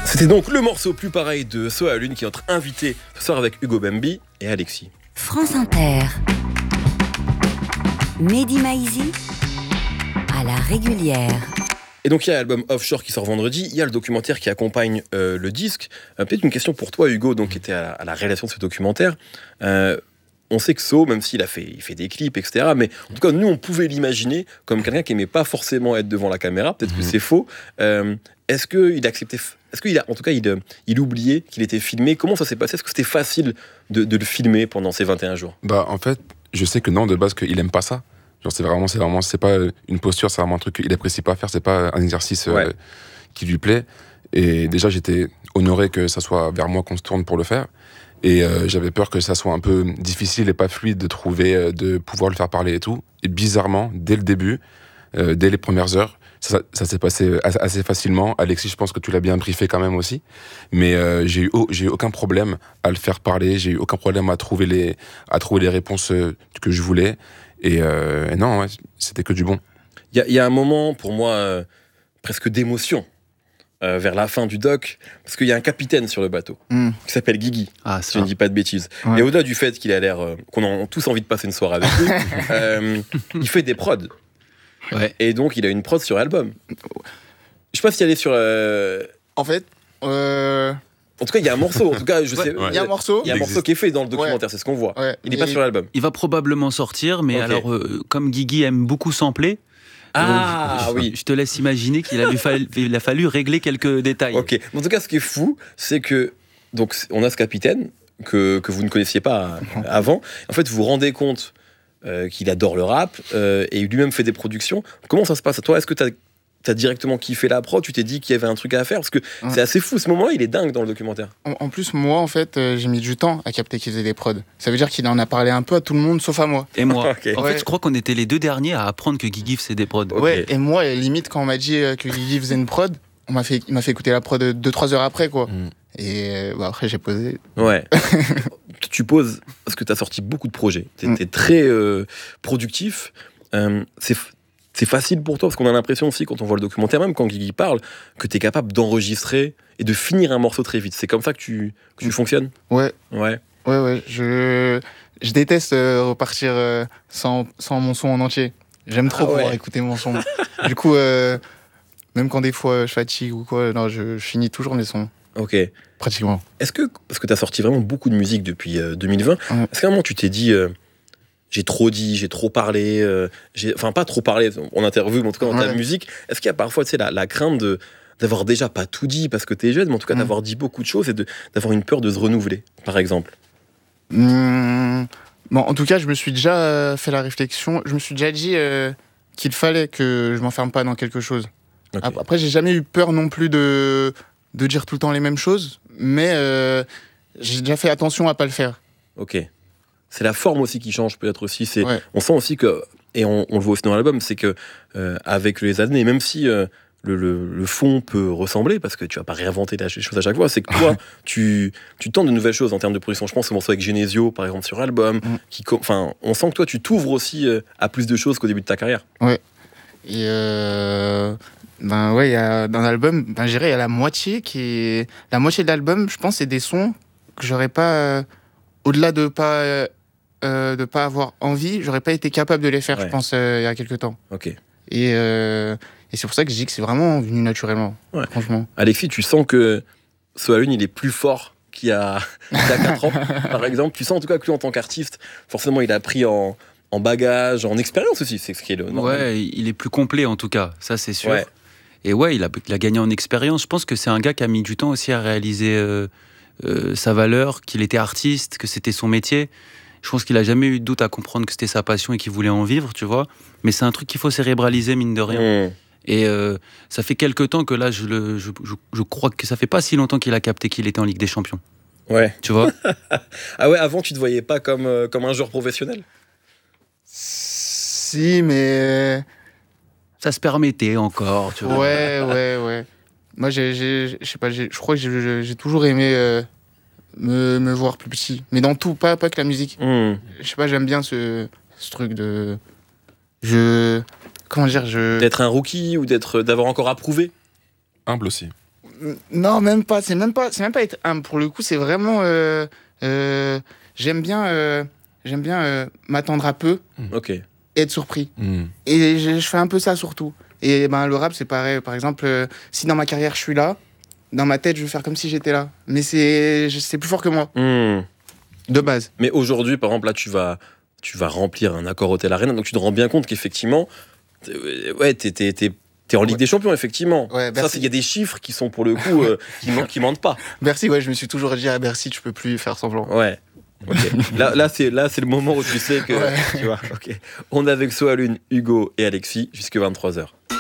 C'était donc le morceau plus pareil de So à la Lune qui est notre invité ce soir avec Hugo Bembi et Alexis. France Inter. Mehdi Maizi à la régulière. Et donc il y a l'album Offshore qui sort vendredi, il y a le documentaire qui accompagne le disque. Peut-être une question pour toi Hugo, donc qui était à la réalisation de ce documentaire. On sait que So, même s'il il fait des clips, etc., mais en tout cas, nous, on pouvait l'imaginer comme quelqu'un qui n'aimait pas forcément être devant la caméra. Peut-être que c'est faux. Est-ce qu'il acceptait... Est-ce qu'il a, en tout cas, il oubliait qu'il était filmé? Comment ça s'est passé? Est-ce que c'était facile de le filmer pendant ces 21 jours? Bah, en fait, je sais que non, de base, qu'il aime pas ça. Genre, c'est pas une posture, c'est vraiment un truc qu'il apprécie pas faire, c'est pas un exercice qui lui plaît. Et déjà, j'étais honoré que ça soit vers moi qu'on se tourne pour le faire. Et j'avais peur que ça soit un peu difficile et pas fluide de pouvoir le faire parler et tout. Et bizarrement, dès le début, dès les premières heures, ça s'est passé assez facilement. Alexis, je pense que tu l'as bien briefé quand même aussi. Mais j'ai eu aucun problème à le faire parler. J'ai eu aucun problème à trouver les réponses que je voulais. Et non, c'était que du bon. Il y a un moment, pour moi, presque d'émotion. Vers la fin du doc, parce qu'il y a un capitaine sur le bateau qui s'appelle Guigui, si je ne dis pas de bêtises. Ouais. Et au-delà du fait qu'il a l'air qu'on a tous envie de passer une soirée avec lui, il fait des prods. Ouais. Et donc il a une prod sur l'album. Je sais pas si elle est sur. En fait. En tout cas, il y a un morceau. En tout cas, je sais. Il y a un morceau. Il y a un morceau qui est fait dans le documentaire, c'est ce qu'on voit. Ouais. Il n'est pas sur l'album. Il va probablement sortir, mais alors comme Guigui aime beaucoup sampler. Oui. Je te laisse imaginer qu'il a fallu régler quelques détails. Ok. En tout cas, ce qui est fou, c'est que donc on a ce capitaine que vous ne connaissiez pas avant. En fait, vous vous rendez compte qu'il adore le rap et lui-même fait des productions. Comment ça se passe? Toi, est-ce que t'as directement kiffé la prod? Tu t'es dit qu'il y avait un truc à faire? Parce que c'est assez fou, ce moment-là, il est dingue dans le documentaire. En plus, moi, en fait, j'ai mis du temps à capter qu'il faisait des prods. Ça veut dire qu'il en a parlé un peu à tout le monde, sauf à moi. Et moi. Okay. En fait, je crois qu'on était les deux derniers à apprendre que Guigui faisait des prods. Ouais, et moi, limite, quand on m'a dit que Guigui faisait une prod, il m'a fait écouter la prod 2-3 heures après, quoi. Et après, j'ai posé. Ouais. Tu poses, parce que t'as sorti beaucoup de projets. T'es très productif. C'est facile pour toi, parce qu'on a l'impression aussi, quand on voit le documentaire, même quand Guigui parle, que tu es capable d'enregistrer et de finir un morceau très vite. C'est comme ça que tu fonctionnes? Ouais. Je déteste repartir sans mon son en entier. J'aime trop pouvoir écouter mon son. Du coup, même quand des fois je fatigue ou quoi, non, je finis toujours mes sons. Ok. Pratiquement. Est-ce que, parce que tu as sorti vraiment beaucoup de musique depuis 2020, est-ce qu'à un moment tu t'es dit... j'ai trop dit, j'ai trop parlé, enfin pas trop parlé en interview, mais en tout cas dans ta musique. Est-ce qu'il y a parfois la crainte d'avoir déjà pas tout dit parce que t'es jeune, mais en tout cas d'avoir dit beaucoup de choses et d'avoir une peur de se renouveler, par exemple? Bon, en tout cas, je me suis déjà fait la réflexion, je me suis déjà dit qu'il fallait que je m'enferme pas dans quelque chose. Okay. Après, j'ai jamais eu peur non plus de dire tout le temps les mêmes choses, mais j'ai déjà fait attention à pas le faire. Ok. C'est la forme aussi qui change peut-être aussi. On sent aussi que, et on le voit aussi dans l'album, c'est que avec les années, même si le fond peut ressembler, parce que tu vas pas réinventer les choses à chaque fois, c'est que toi, tu tentes de nouvelles choses en termes de production. Je pense au morceau avec Genesio, par exemple, sur l'album. On sent que toi, tu t'ouvres aussi à plus de choses qu'au début de ta carrière. Ouais. Et y a, dans l'album, je dirais, il y a la moitié de l'album, je pense, c'est des sons que j'aurais pas, au-delà de pas avoir envie, j'aurais pas été capable de les faire, je pense, il y a quelques temps. Ok. Et c'est pour ça que je dis que c'est vraiment venu naturellement, franchement. Alexis, tu sens que So à la Lune, il est plus fort qu'il y a 4 ans, par exemple. Tu sens en tout cas que lui, en tant qu'artiste, forcément, il a pris en bagage, en expérience aussi, c'est ce qui est le normal. Ouais, il est plus complet en tout cas, ça c'est sûr. Ouais. Et il a gagné en expérience. Je pense que c'est un gars qui a mis du temps aussi à réaliser sa valeur, qu'il était artiste, que c'était son métier. Je pense qu'il a jamais eu de doute à comprendre que c'était sa passion et qu'il voulait en vivre, tu vois. Mais c'est un truc qu'il faut cérébraliser, mine de rien. Et ça fait quelques temps que là, je crois que ça fait pas si longtemps qu'il a capté qu'il était en Ligue des Champions. Ouais. Tu vois. Ah ouais, avant, tu te voyais pas comme un joueur professionnel? Si, mais... Ça se permettait encore, tu vois. Ouais. Moi, je sais pas, je crois que j'ai toujours aimé me voir plus petit. Mais dans tout, pas que la musique. Je sais pas, j'aime bien ce truc de... Comment dire, D'être un rookie ou d'avoir encore à prouver? Humble aussi. Non, même pas. C'est même pas être humble. Pour le coup, c'est vraiment. J'aime bien m'attendre à peu Ok. et être surpris. Et je fais un peu ça surtout. Et ben, le rap, c'est pareil. Par exemple, si dans ma carrière, je suis là, dans ma tête, je vais faire comme si j'étais là. Mais c'est plus fort que moi, de base. Mais aujourd'hui, par exemple, là, tu vas remplir un Accor Hotel Arena, donc tu te rends bien compte qu'effectivement, t'es en Ligue des Champions, effectivement. Ouais, ça, il y a des chiffres qui sont, pour le coup, qui mentent pas. Bercy, ouais, je me suis toujours dit à Bercy, tu peux plus faire semblant. Ouais. Okay. Là, c'est le moment où tu sais que... Ouais. Tu vois, ok. On est avec Soalune, Hugo et Alexis jusqu'à 23h.